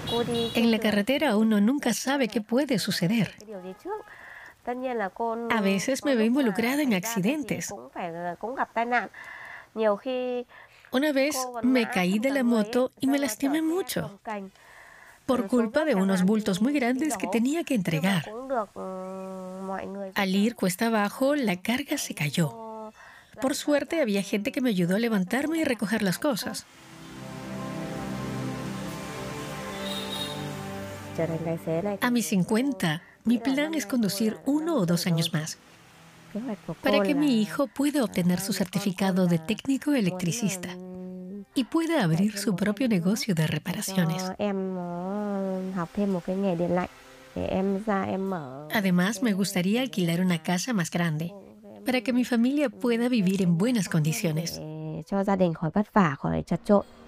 En la carretera uno nunca sabe qué puede suceder. A veces me veo involucrada en accidentes. Una vez me caí de la moto y me lastimé mucho por culpa de unos bultos muy grandes que tenía que entregar. Al ir cuesta abajo, la carga se cayó. Por suerte, había gente que me ayudó a levantarme y recoger las cosas. A mis 50, mi plan es conducir 1 o 2 años más, para que mi hijo pueda obtener su certificado de técnico electricista y pueda abrir su propio negocio de reparaciones. Además, me gustaría alquilar una casa más grande, para que mi familia pueda vivir en buenas condiciones.